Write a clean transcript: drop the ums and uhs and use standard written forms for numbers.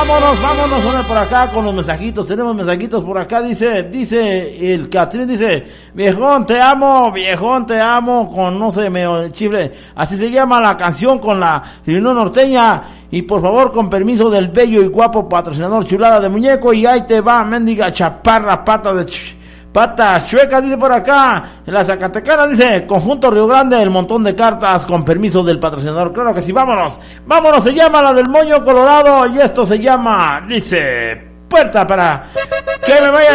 vámonos por acá con los mensajitos. Tenemos mensajitos por acá, dice el Catrín, dice, viejón te amo, con no sé, me chifle. Así se llama la canción con la Rinón Norteña. Y por favor, con permiso del bello y guapo patrocinador Chulada de Muñeco, y ahí te va, mendiga chaparra, pata chueca, dice por acá, en la Zacatecana, dice, Conjunto Río Grande, el montón de cartas, con permiso del patrocinador. Claro que sí, vámonos, se llama la del Moño Colorado, y esto se llama, dice, puerta para que me vaya